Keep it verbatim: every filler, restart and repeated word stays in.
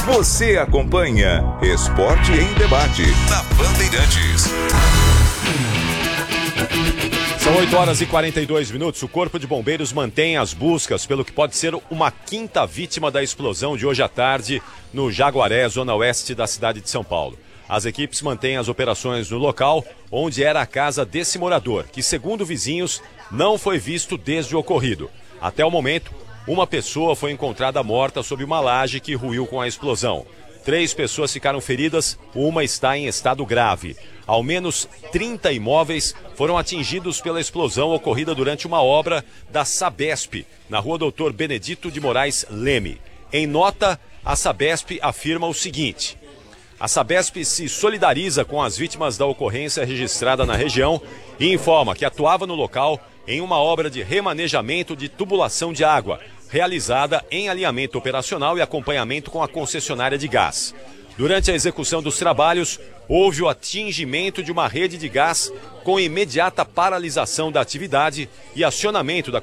Você acompanha Esporte em Debate na Bandeirantes. São oito horas e quarenta e dois minutos. O Corpo de Bombeiros mantém as buscas pelo que pode ser uma quinta vítima da explosão de hoje à tarde no Jaguaré, zona oeste da cidade de São Paulo. As equipes mantêm as operações no local onde era a casa desse morador, que, segundo vizinhos, não foi visto desde o ocorrido. Até o momento, uma pessoa foi encontrada morta sob uma laje que ruiu com a explosão. Três pessoas ficaram feridas, uma está em estado grave. Ao menos trinta imóveis foram atingidos pela explosão ocorrida durante uma obra da Sabesp, na rua doutor Benedito de Moraes Leme. Em nota, a Sabesp afirma o seguinte: a Sabesp se solidariza com as vítimas da ocorrência registrada na região e informa que atuava no local em uma obra de remanejamento de tubulação de água, realizada em alinhamento operacional e acompanhamento com a concessionária de gás. Durante a execução dos trabalhos, houve o atingimento de uma rede de gás com imediata paralisação da atividade e acionamento da